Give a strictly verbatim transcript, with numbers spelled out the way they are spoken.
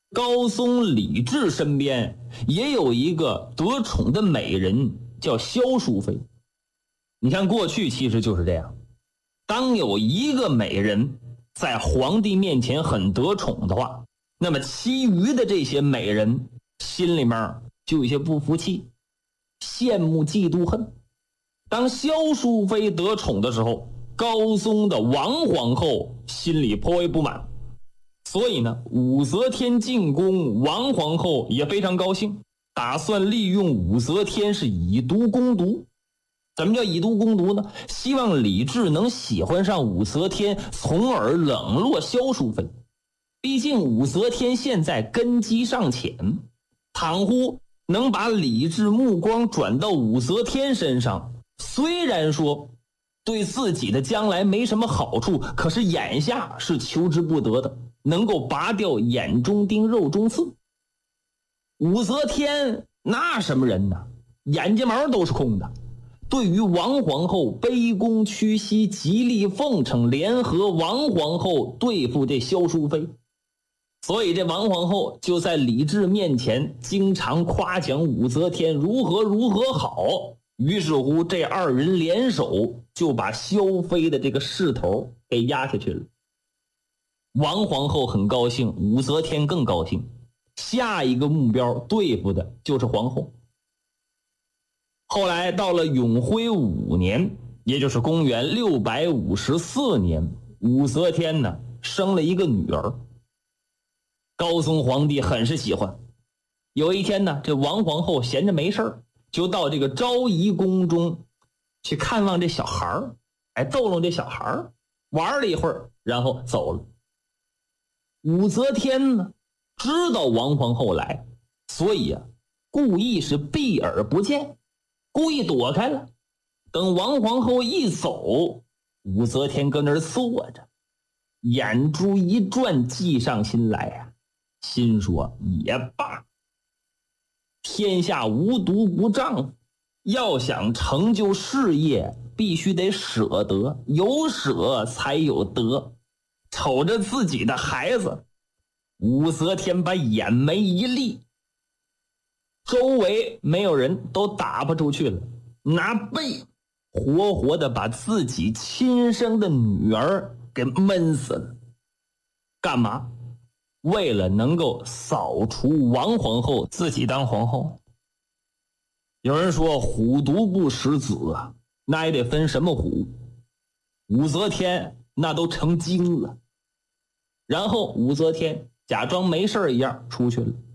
高宗李治身边也有一个得宠的美人，叫萧淑妃。你看过去其实就是这样，当有一个美人在皇帝面前很得宠的话，那么其余的这些美人心里面就有些不服气，羡慕嫉妒恨。当萧淑妃得宠的时候，高宗的王皇后心里颇为不满，所以呢，武则天进宫，王皇后也非常高兴，打算利用武则天是以毒攻毒。怎么叫以毒攻毒呢？希望李治能喜欢上武则天，从而冷落萧淑妃。毕竟武则天现在根基尚浅，倘乎能把李治目光转到武则天身上，虽然说对自己的将来没什么好处，可是眼下是求之不得的，能够拔掉眼中钉肉中刺。武则天那什么人呢？眼睫毛都是空的。对于王皇后卑躬屈膝，极力奉承，联合王皇后对付这萧淑妃，所以这王皇后就在李治面前经常夸奖武则天如何如何好。于是乎这二人联手就把萧妃的这个势头给压下去了。王皇后很高兴，武则天更高兴，下一个目标对付的就是皇后。后来到了永徽五年，也就是公元六百五十四年，武则天呢生了一个女儿。高宗皇帝很是喜欢。有一天呢，这王皇后闲着没事就到这个昭仪宫中去看望这小孩儿，哎，逗弄这小孩儿，玩了一会儿，然后走了。武则天呢知道王皇后来，所以啊，故意是避而不见，故意躲开了。等王皇后一走，武则天跟那儿坐着，眼珠一转，计上心来呀、啊，心说也罢，天下无毒不丈，要想成就事业，必须得舍得，有舍才有得。瞅着自己的孩子，武则天把眼眉一立，周围没有人，都打发出去了，拿背活活的把自己亲生的女儿给闷死了。干嘛？为了能够扫除王皇后，自己当皇后。有人说虎毒不食子啊，那也得分什么虎。武则天那都成精了，然后武则天假装没事一样出去了。